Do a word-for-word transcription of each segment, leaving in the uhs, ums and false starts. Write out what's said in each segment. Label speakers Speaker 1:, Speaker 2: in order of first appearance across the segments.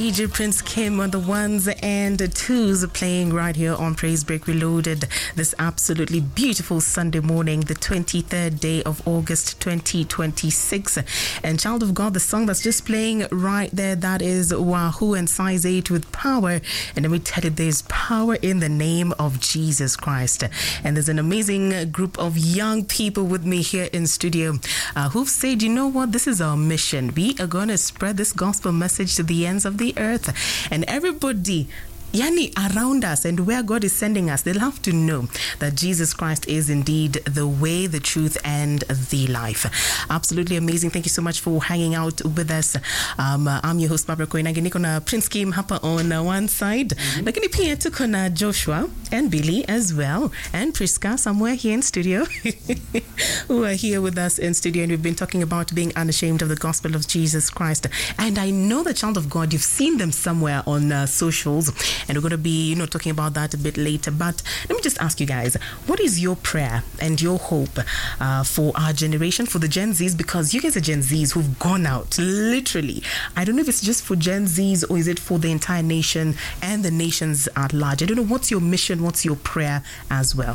Speaker 1: D J Prince Kim on the ones and twos playing right here on Praise Break Reloaded this absolutely beautiful Sunday morning, the twenty-third day of August twenty twenty-six. And child of God, the song that's just playing right there, that is Wahoo and Size eight with Power. And let me tell you, there's power in the name of Jesus Christ. And there's an amazing group of young people with me here in studio uh, who've said, you know what, this is our mission. We are going to spread this gospel message to the ends of the earth, and everybody yani around us and where God is sending us, they'll have to know that Jesus Christ is indeed the way, the truth, and the life. Absolutely amazing. Thank you so much for hanging out with us. Um, uh, I'm your host, Barbara Koinange. Niko na Prince Kim hapa on uh, one side. Mm-hmm. Lakini pia tuko na Joshua and Billy as well, and Priska somewhere here in studio who are here with us in studio, and we've been talking about being unashamed of the gospel of Jesus Christ. And I know the child of God, you've seen them somewhere on uh, socials. And we're going to be, you know, talking about that a bit later. But let me just ask you guys, what is your prayer and your hope uh, for our generation, for the Gen Zs? Because you guys are Gen Zs who've gone out, literally. I don't know if it's just for Gen Zs or is it for the entire nation and the nations at large. I don't know. What's your mission? What's your prayer as well?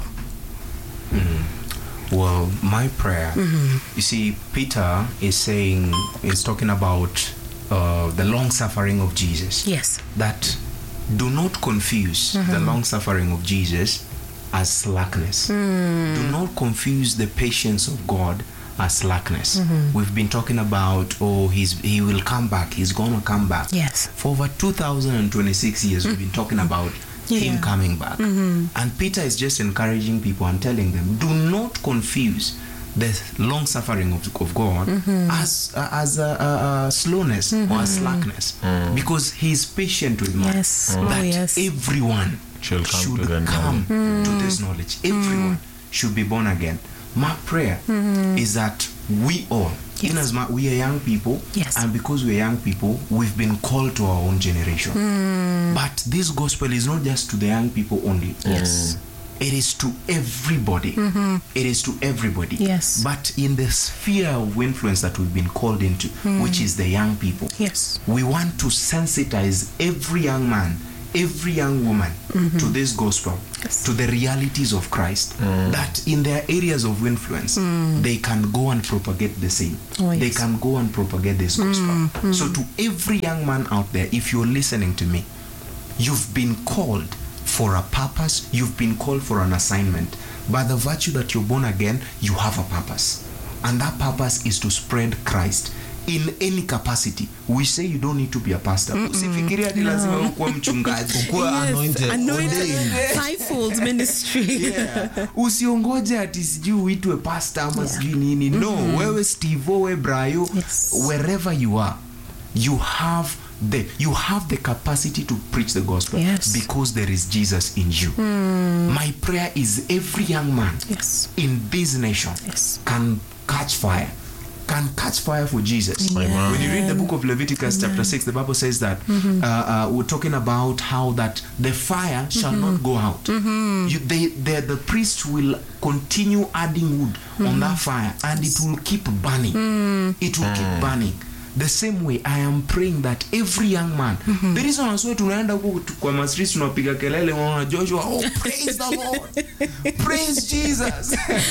Speaker 2: Mm-hmm. Well, my prayer, mm-hmm. you see, Peter is saying, is talking about uh, the long suffering of Jesus.
Speaker 1: Yes.
Speaker 2: That do not confuse mm-hmm. the long suffering of Jesus as slackness. Mm. Do not confuse the patience of God as slackness. Mm-hmm. We've been talking about, oh, he's he will come back. He's going to come back.
Speaker 1: Yes.
Speaker 2: For over two thousand twenty-six years, mm-hmm. we've been talking about yeah. him coming back. Mm-hmm. And Peter is just encouraging people and telling them, do not confuse the long suffering of, of God mm-hmm. as uh, as a, a, a slowness mm-hmm. or a slackness, mm. because He is patient with man.
Speaker 1: Yes.
Speaker 2: Mm. That
Speaker 1: oh, yes.
Speaker 2: everyone
Speaker 3: Shall come
Speaker 2: should
Speaker 3: to
Speaker 2: come
Speaker 1: mm.
Speaker 2: to this knowledge. Everyone mm. should be born again. My prayer mm-hmm. is that we all, yes. in as much we are young people,
Speaker 1: yes.
Speaker 2: and because we are young people, we've been called to our own generation.
Speaker 1: Mm.
Speaker 2: But this gospel is not just to the young people only.
Speaker 1: Yes.
Speaker 2: Mm. It is to everybody. Mm-hmm. It is to everybody.
Speaker 1: Yes.
Speaker 2: But in the sphere of influence that we've been called into, mm. which is the young people,
Speaker 1: yes,
Speaker 2: we want to sensitize every young man, every young woman mm-hmm. to this gospel, yes. to the realities of Christ, mm. that in their areas of influence, mm. they can go and propagate the same.
Speaker 1: Oh, yes.
Speaker 2: They can go and propagate this gospel.
Speaker 1: Mm-hmm.
Speaker 2: So to every young man out there, if you're listening to me, you've been called for a purpose, you've been called for an assignment. By the virtue that you're born again, you have a purpose. And that purpose is to spread Christ in any capacity. We say you don't need to be a pastor. Usifikiria ati lazima ukuwe mchungaji, ukuwe anointed.
Speaker 1: Anointed fivefold ministry.
Speaker 2: Yeah. Usiongoje ati sijui uitwe pastor ama sijui nini. No, mm-hmm. wewe Steve, wewe Brayo, yes. wherever you are, you have The, you have the capacity to preach the gospel,
Speaker 1: yes.
Speaker 2: because there is Jesus in you. Mm. My prayer is every young man
Speaker 1: yes.
Speaker 2: in this nation
Speaker 1: yes.
Speaker 2: can catch fire, can catch fire for Jesus.
Speaker 1: Amen.
Speaker 2: When you read the book of Leviticus Amen. chapter six, the Bible says that mm-hmm. uh, uh, we're talking about how that the fire shall mm-hmm. not go out. Mm-hmm. You, they, they, the priest will continue adding wood mm-hmm. on that fire, and it will keep burning. Mm. It will mm. keep burning. The same way, I am praying that every young man, mm-hmm. the reason I swear tunaenda huko kwa masri tunapiga kelele wana Joshua, oh praise the Lord, praise Jesus.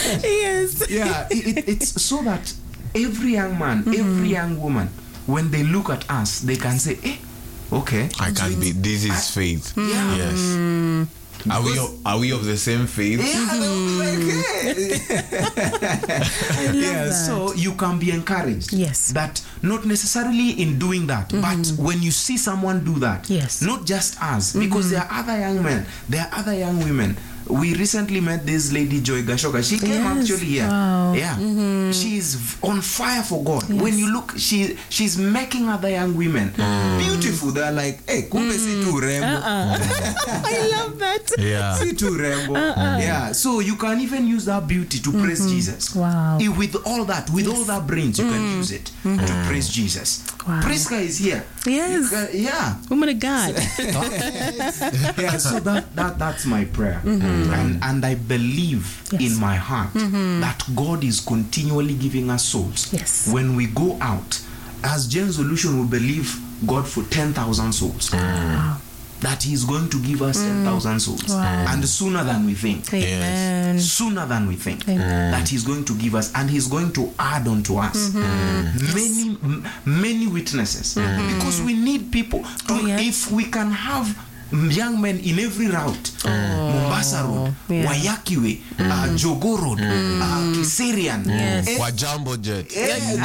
Speaker 1: Yes.
Speaker 2: Yeah, it, it, it's so that every young man, mm-hmm. every young woman, when they look at us, they can say, eh, okay,
Speaker 3: I can be. This is I, faith.
Speaker 2: Yeah.
Speaker 3: Yes. Mm. Are we of, are we of the same faith?
Speaker 2: Yeah,
Speaker 1: mm-hmm.
Speaker 2: like, yeah. So you can be encouraged.
Speaker 1: Yes.
Speaker 2: That not necessarily in doing that, mm-hmm. but when you see someone do that, yes. not just us, because mm-hmm. there are other young men, there are other young women. We recently met this lady Joy Gashoka. She came yes. actually here.
Speaker 1: Wow.
Speaker 2: Yeah, mm-hmm. she's on fire for God. Yes. When you look, she she's making other young women mm. beautiful. They're like, hey, kumbe mm. si tu rembo.
Speaker 1: Uh-uh. I love that.
Speaker 3: Yeah,
Speaker 2: si tu rembo. Uh-uh. Yeah, so you can even use that beauty to mm-hmm. praise Jesus.
Speaker 1: Wow.
Speaker 2: If with all that, with yes. all that brains, you mm. can use it mm-hmm. to praise Jesus.
Speaker 1: Wow.
Speaker 2: Priska is here.
Speaker 1: Yes.
Speaker 2: Can, yeah.
Speaker 1: Woman of God.
Speaker 2: Yeah. So that that that's my prayer. Mm-hmm. And, and I believe yes. in my heart mm-hmm. that God is continually giving us souls.
Speaker 1: Yes.
Speaker 2: When we go out, as Gen Solution, we believe God for ten thousand souls. Mm. That He's going to give us mm. ten thousand souls. Wow. And sooner than we think.
Speaker 1: Amen.
Speaker 2: Sooner than we think.
Speaker 1: Amen.
Speaker 2: That He's going to give us. And He's going to add on to us. Mm-hmm. Many, m- many witnesses. Mm-hmm. Because we need people. To,
Speaker 1: oh, yes.
Speaker 2: If we can have young men in every route, oh. Mombasa Road, yeah. Wayakiwe, mm. uh, Jogo Road, mm. uh, Kiserian,
Speaker 1: yes.
Speaker 3: eh, Wajambo Jet.
Speaker 1: Yes,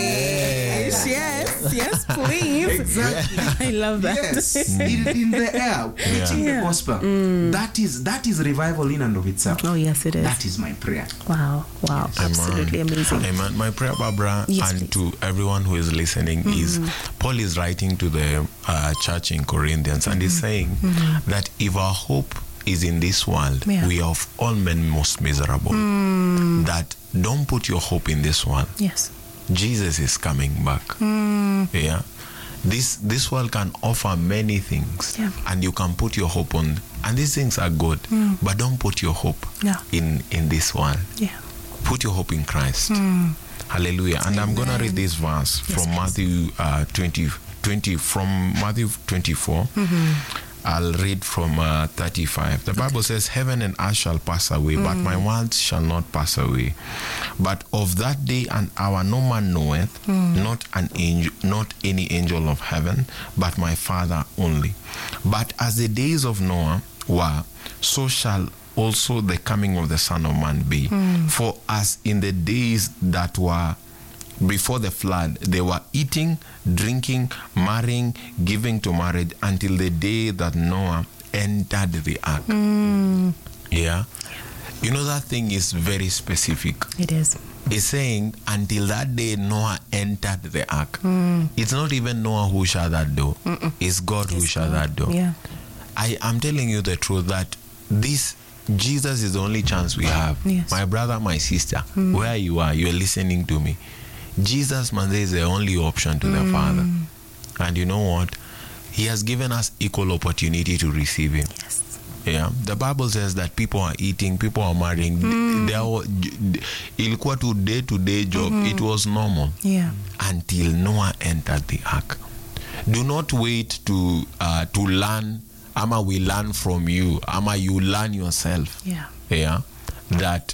Speaker 1: yes, yes, yes, please.
Speaker 2: Exactly.
Speaker 1: I love that.
Speaker 2: Yes, in, in the air, preaching yeah. the gospel. Mm. That is that is revival in and of itself.
Speaker 1: Oh yes, it is.
Speaker 2: That is my prayer.
Speaker 1: Wow, wow,
Speaker 3: Amen.
Speaker 1: Absolutely amazing.
Speaker 3: Amen. My prayer, Barbara, yes, and please. To everyone who is listening, mm-hmm. is Paul is writing to the uh, church in Corinthians, mm-hmm. and he's saying mm-hmm. that if our hope is in this world, yeah. we are of all men most miserable. Mm. That don't put your hope in this world.
Speaker 1: Yes.
Speaker 3: Jesus is coming back. Mm. Yeah. This this world can offer many things, yeah. and you can put your hope on, and these things are good, mm. but don't put your hope yeah. in, in this world.
Speaker 1: Yeah.
Speaker 3: Put your hope in Christ. Mm. Hallelujah. And Amen. I'm going to read this verse yes, from please. Matthew uh, twenty, twenty, from Matthew twenty-four. Mm-hmm. I'll read from uh, thirty-five. The Bible says, heaven and earth shall pass away, mm. but my words shall not pass away. But of that day and hour no man knoweth, mm. not an angel, not any angel of heaven, but my Father only. But as the days of Noah were, so shall also the coming of the Son of Man be. Mm. For as in the days that were before the flood, they were eating, drinking, marrying, giving to marriage until the day that Noah entered the ark. Mm. Yeah. You know, that thing is very specific.
Speaker 1: It is.
Speaker 3: It's saying until that day Noah entered the ark. Mm. It's not even Noah who shut that door. Mm-mm. It's God it's who shut God. that door.
Speaker 1: Yeah.
Speaker 3: I am telling you the truth that this Jesus is the only chance we have.
Speaker 1: Yes.
Speaker 3: My brother, my sister, mm. where you are, you're listening to me. Jesus, man, is the only option to mm. the Father. And you know what? He has given us equal opportunity to receive Him.
Speaker 1: Yes.
Speaker 3: Yeah. The Bible says that people are eating, people are marrying. Mm. They are, ilikuwa to day-to-day job. Mm-hmm. It was normal.
Speaker 1: Yeah.
Speaker 3: Until Noah entered the ark. Do not wait to uh, to learn. Ama we learn from you. Ama you learn yourself.
Speaker 1: Yeah.
Speaker 3: Yeah. That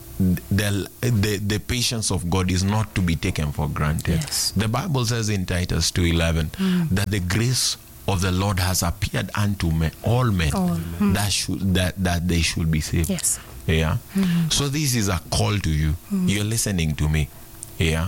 Speaker 3: The, the the patience of God is not to be taken for granted.
Speaker 1: Yes.
Speaker 3: The Bible says in Titus two eleven mm. that the grace of the Lord has appeared unto men, all men, all. Mm. that should that, that they should be saved.
Speaker 1: Yes.
Speaker 3: Yeah.
Speaker 1: Mm-hmm.
Speaker 3: So this is a call to you. Mm. You're listening to me. Yeah.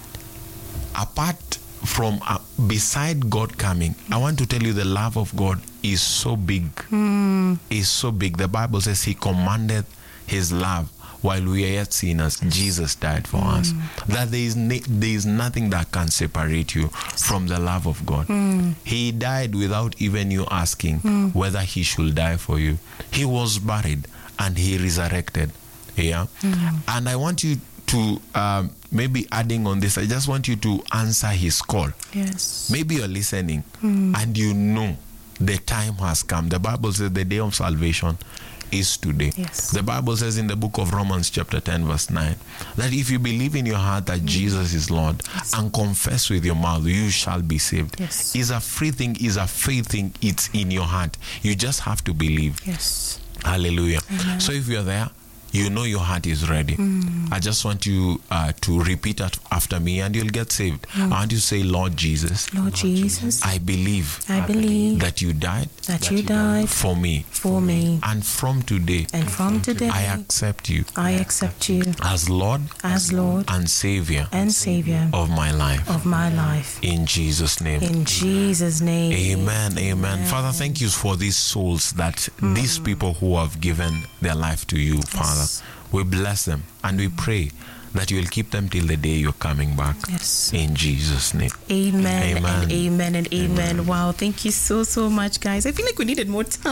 Speaker 3: Apart from uh, beside God coming, I want to tell you the love of God is so big. Mm. Is so big. The Bible says He commanded His love. While we are yet sinners, Jesus died for mm. us. That there is na- there is nothing that can separate you from the love of God. Mm. He died without even you asking mm. whether He should die for you. He was buried and He resurrected. Yeah. Mm. And I want you to um, maybe adding on this, I just want you to answer His call.
Speaker 1: Yes.
Speaker 3: Maybe you're listening mm. and you know the time has come. The Bible says the day of salvation is today.
Speaker 1: Yes.
Speaker 3: The Bible says in the book of Romans chapter ten verse nine that if you believe in your heart that mm. Jesus is Lord yes. and confess with your mouth, you shall be saved.
Speaker 1: Yes.
Speaker 3: It's a free thing, it's a faith thing, it's in your heart. You just have to believe.
Speaker 1: Yes.
Speaker 3: Hallelujah.
Speaker 1: Amen.
Speaker 3: So if you're there, you know your heart is ready. Mm. I just want you uh, to repeat it after me and you'll get saved. Mm. I want you to say, Lord Jesus.
Speaker 1: Lord Jesus.
Speaker 3: I believe.
Speaker 1: I believe.
Speaker 3: That you died.
Speaker 1: That, that you died.
Speaker 3: For me.
Speaker 1: For me.
Speaker 3: And from today.
Speaker 1: And from today.
Speaker 3: I accept you.
Speaker 1: I accept you.
Speaker 3: As Lord.
Speaker 1: As Lord.
Speaker 3: And Savior.
Speaker 1: And Savior.
Speaker 3: Of my life.
Speaker 1: Of my life.
Speaker 3: In Jesus' name.
Speaker 1: In Jesus' name.
Speaker 3: Amen. Amen. Amen. Father, thank you for these souls that mm. these people who have given their life to you, yes. Father. We bless them and we pray that you will keep them till the day you're coming back.
Speaker 1: Yes.
Speaker 3: In Jesus' name.
Speaker 1: Amen.
Speaker 3: Amen.
Speaker 1: And amen and amen. Amen. Wow. Thank you so, so much, guys. I feel like we needed more time.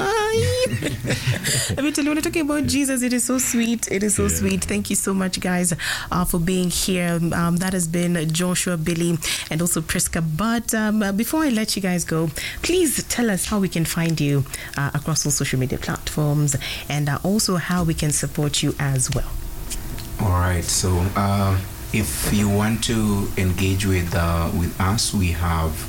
Speaker 1: Let me tell you, when we're talking about Jesus, it is so sweet. It is so yeah. sweet. Thank you so much, guys, uh, for being here. Um, that has been Joshua, Billy, and also Priska. But um, uh, before I let you guys go, please tell us how we can find you uh, across all social media platforms and uh, also how we can support you as well.
Speaker 2: All right, so uh, if you want to engage with uh, with us, we have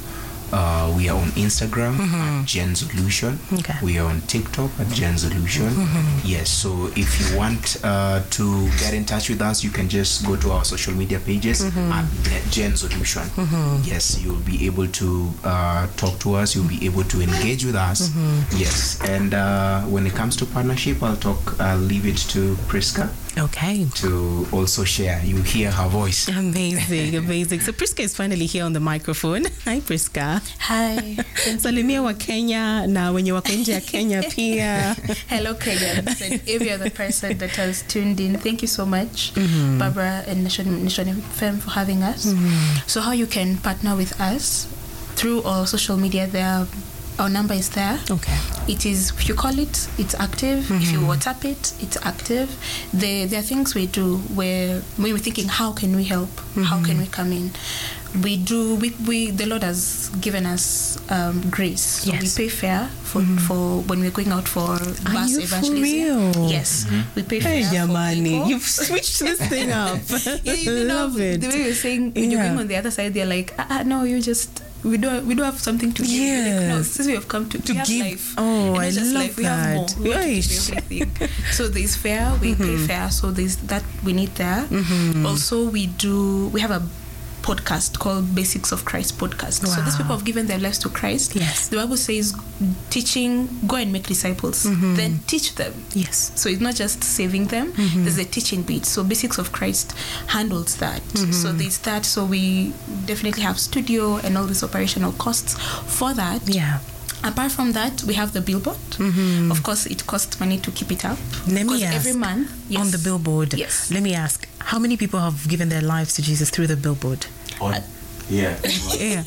Speaker 2: Uh, we are on Instagram mm-hmm. at Gen Solution.
Speaker 1: Okay.
Speaker 2: We are on TikTok at Gen Solution. Mm-hmm. Yes, so if you want uh, to get in touch with us, you can just go to our social media pages mm-hmm. at Gen Solution. Mm-hmm. Yes, you'll be able to uh, talk to us. You'll be able to engage with us. Mm-hmm. Yes, and uh, when it comes to partnership, I'll talk. I'll leave it to Priska.
Speaker 1: Okay.
Speaker 2: To also share. You hear her voice.
Speaker 1: Amazing, amazing. So Priska is finally here on the microphone. Hi, Priska.
Speaker 4: Hi.
Speaker 1: Salimia wa Kenya na wenye wako nje ya Kenya pia.
Speaker 4: Hello, Kenyans and every other person that has tuned in. Thank you so much, mm-hmm. Barbara and Nation, Nation F M for having us. Mm-hmm. So how you can partner with us through our social media there. Our number is there.
Speaker 1: Okay.
Speaker 4: It is, if you call it, it's active. Mm-hmm. If you WhatsApp it, it's active. There, there are things we do where when we're thinking, how can we help? Mm-hmm. How can we come in? We do, we, we the Lord has given us um, grace. So
Speaker 1: yes.
Speaker 4: we pay fare for, mm-hmm. for when we're going out for bus evangelism.
Speaker 1: For real?
Speaker 4: Yes. Mm-hmm. We pay
Speaker 1: hey,
Speaker 4: fare
Speaker 1: Yamani, you've switched this thing up.
Speaker 4: Yeah, you know,
Speaker 1: love it.
Speaker 4: The way you're saying, when
Speaker 1: yeah.
Speaker 4: you're going on the other side, they're like, ah, ah, no, you just... We don't. We don't have something to give.
Speaker 1: Yes.
Speaker 4: Like, no, since we have come to,
Speaker 1: to
Speaker 4: we have
Speaker 1: give.
Speaker 4: life.
Speaker 1: Oh,
Speaker 4: and
Speaker 1: I
Speaker 4: just
Speaker 1: love
Speaker 4: life. We
Speaker 1: that.
Speaker 4: have more. We want to give everything. So there's fare. We mm-hmm. pay fare. So there's that we need there. Mm-hmm. Also, we do. We have a podcast called Basics of Christ podcast. Wow. So these people have given their lives to Christ.
Speaker 1: Yes.
Speaker 4: The Bible says, teaching, go and make disciples. Mm-hmm. Then teach them.
Speaker 1: Yes.
Speaker 4: So it's not just saving them. Mm-hmm. There's a teaching bit. So Basics of Christ handles that. Mm-hmm. So there's that. So we definitely have studio and all these operational costs for that.
Speaker 1: Yeah.
Speaker 4: Apart from that, we have the billboard. Mm-hmm. Of course, it costs money to keep it up.
Speaker 1: Let me ask,
Speaker 4: every month, yes.
Speaker 1: on the billboard,
Speaker 4: yes.
Speaker 1: let me ask, how many people have given their lives to Jesus through the billboard?
Speaker 2: On, uh, yeah.
Speaker 1: yeah.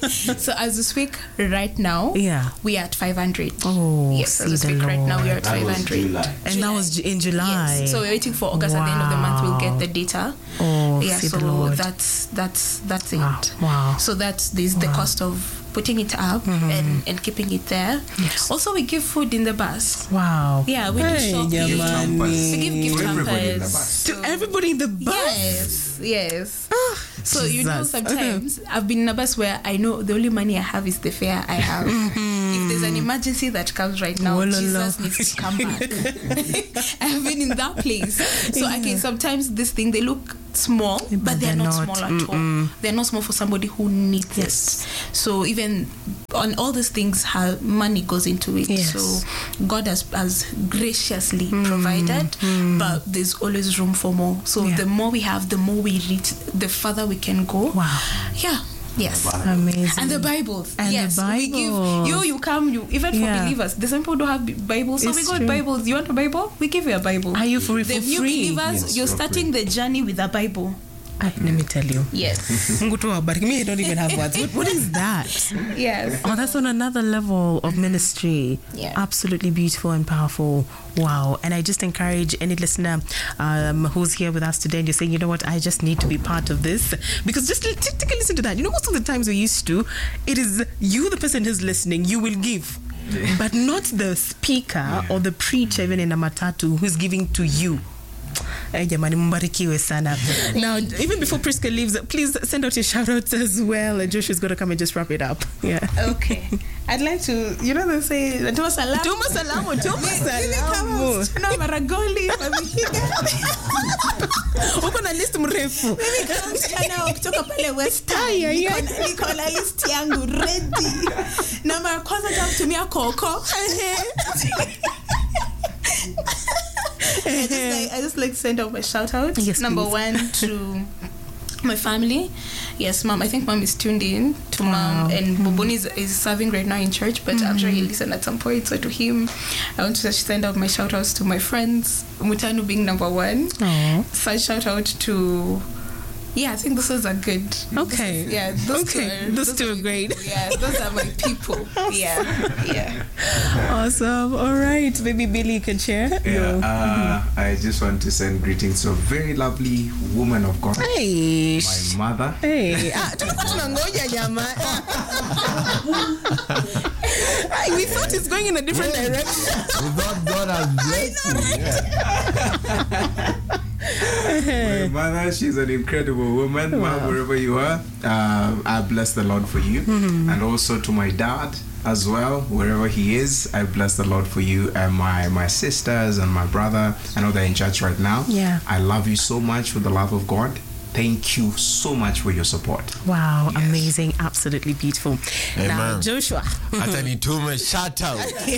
Speaker 4: So as we speak right now,
Speaker 1: yeah.
Speaker 4: we are at five hundred.
Speaker 1: Oh,
Speaker 4: yes, as we speak
Speaker 1: Lord.
Speaker 4: right now, we are at
Speaker 2: that
Speaker 4: five hundred.
Speaker 2: Was
Speaker 1: and
Speaker 4: July.
Speaker 1: that was in July.
Speaker 4: Yes. So we're waiting for August.
Speaker 1: Wow.
Speaker 4: At the end of the month, we'll get the data.
Speaker 1: Oh,
Speaker 4: yeah.
Speaker 1: see
Speaker 4: So
Speaker 1: the Lord.
Speaker 4: that's that's that's
Speaker 1: wow.
Speaker 4: it.
Speaker 1: Wow.
Speaker 4: So that's this
Speaker 1: wow.
Speaker 4: the cost of putting it up mm-hmm. and, and keeping it there.
Speaker 1: Yes.
Speaker 4: Also, we give food in the bus.
Speaker 1: Wow.
Speaker 4: Yeah, we
Speaker 1: hey,
Speaker 4: do shopping.
Speaker 1: Yeah,
Speaker 4: we give gift
Speaker 2: to everybody in the bus.
Speaker 4: So,
Speaker 1: to everybody in the bus.
Speaker 4: Yes, yes. So
Speaker 1: Jesus.
Speaker 4: you know, sometimes okay. I've been in a bus where I know the only money I have is the fare I have. Mm-hmm. If there's an emergency that comes right now, oh, Jesus needs to come back. I have been in that place. So yeah. okay, sometimes this thing they look small, but, but they're, they're not, not small at Mm-mm. all. They're not small for somebody who needs yes. it. So even on all these things, how money goes into it.
Speaker 1: Yes.
Speaker 4: So God has, has graciously mm. provided, mm. but there's always room for more. So yeah. the more we have, the more we reach, the further we can go.
Speaker 1: Wow.
Speaker 4: Yeah. Yes.
Speaker 1: Amazing.
Speaker 4: And the Bibles.
Speaker 1: And
Speaker 4: yes.
Speaker 1: the Bibles.
Speaker 4: We give you, you come, you even for yeah. believers. The some people don't have Bibles, so it's we got true. Bibles. You want a Bible? We give you a Bible.
Speaker 1: Are you for it
Speaker 4: the
Speaker 1: for
Speaker 4: new
Speaker 1: free?
Speaker 4: believers,
Speaker 1: yes,
Speaker 4: you're starting free. The journey with a Bible.
Speaker 1: I, let me tell you.
Speaker 4: Yes.
Speaker 1: Me, I don't even have words. What, what is that?
Speaker 4: Yes.
Speaker 1: Oh, that's on another level of ministry.
Speaker 4: Yeah.
Speaker 1: Absolutely beautiful and powerful. Wow. And I just encourage any listener um, who's here with us today and you're saying, you know what, I just need to be part of this. Because just take, take a listen to that. You know, most of the times we used to, it is you, the person who's listening, you will give. Yeah. But not the speaker yeah. or the preacher, even in a matatu, who's giving to you. Now, even before Priska leaves, please send out your shout outs as well. And Joshua's going to come and just wrap it up. Yeah.
Speaker 4: Okay. I'd like to, you know, they say, Tuma Salamu.
Speaker 1: Tuma Salamu. Tuma Salamu.
Speaker 4: Tuna Maragoli.
Speaker 1: Uko na list mrefu.
Speaker 4: Mimi kama msichana kutoka pale Western. Niko na list yangu ready. Namba ya kwanza nitakutumia koko. I, just like, I just like to send out my shout out.
Speaker 1: Yes,
Speaker 4: Number
Speaker 1: please.
Speaker 4: one to my family. Yes, mom. I think mom is tuned in to
Speaker 1: wow.
Speaker 4: mom, and mm. Boboni is, is serving right now in church, but mm. I'm sure he'll listen at some point. So to him, I want to send out my shout outs to my friends. Mutanu being number one.
Speaker 1: Aww.
Speaker 4: Such shout out to. Yeah, I think those are good.
Speaker 1: Okay.
Speaker 4: Is, yeah, those
Speaker 1: okay.
Speaker 4: two are,
Speaker 1: those,
Speaker 4: those
Speaker 1: two are
Speaker 4: are
Speaker 1: great.
Speaker 4: People. Yeah, those are my people. Yeah, yeah.
Speaker 1: Awesome. All right, baby Billy, you can share.
Speaker 2: Yeah, uh, mm-hmm. I just want to send greetings to a very lovely woman of God.
Speaker 1: Hey.
Speaker 2: My mother.
Speaker 1: Hey. Ah, we thought it's going in a different
Speaker 3: yeah.
Speaker 1: direction.
Speaker 3: We thought God has blessed you. Yeah.
Speaker 2: My mother, she's an incredible woman. Wow. Mom, wherever you are, uh, I bless the Lord for you. Mm-hmm. And also to my dad as well, wherever he is, I bless the Lord for you. And my, my sisters and my brother, I know they're in church right now.
Speaker 1: Yeah.
Speaker 2: I love you so much with the love of God. Thank you so much for your support.
Speaker 1: Wow,
Speaker 2: yes.
Speaker 1: Amazing, absolutely beautiful.
Speaker 3: Amen.
Speaker 1: Now, Joshua.
Speaker 3: Hata nitume shout out.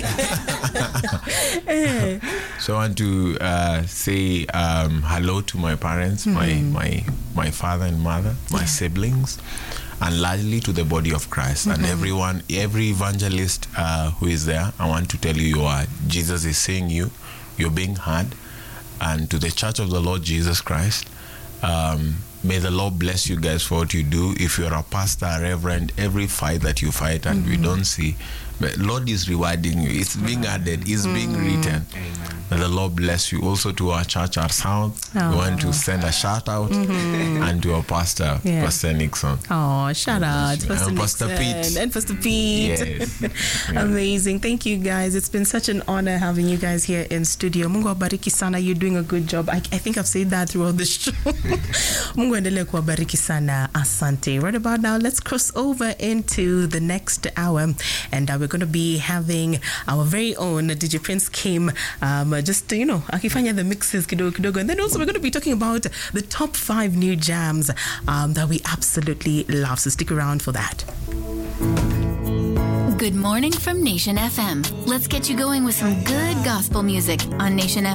Speaker 3: So I want to uh, say um, hello to my parents, mm-hmm. my my my father and mother, my yeah. siblings, and largely to the body of Christ, mm-hmm. and everyone, every evangelist uh, who is there. I want to tell you, you are, Jesus is seeing you, you're being heard, and to the Church of the Lord Jesus Christ. Um, may the Lord bless you guys for what you do. If you're a pastor, a reverend, every fight that you fight and mm-hmm. we don't see, but Lord is rewarding you. It's being added, it's mm-hmm. being written. Amen. May the Lord bless you. Also to our church, our sound, oh. we want to send a shout out mm-hmm. and to our pastor, yeah. Pastor Nixon.
Speaker 1: Oh, shout out, Pastor
Speaker 3: and Pastor Pete.
Speaker 1: And Pastor Pete.
Speaker 3: Yes. Yeah.
Speaker 1: Amazing. Thank you guys. It's been such an honor having you guys here in studio. Mungu awabariki sana. You're doing a good job. I, I think I've said that throughout the show. Mungu endelee kuwabariki sana. Asante. Right about now, let's cross over into the next hour, and uh, we're going to be having our very own D J Prince Kim, um, just, you know, akifanya the mixes kidogo kidogo. And then also we're going to be talking about the top five new jams um, that we absolutely love. So stick around for that.
Speaker 5: Good morning from Nation F M. Let's get you going with some good gospel music on Nation F M.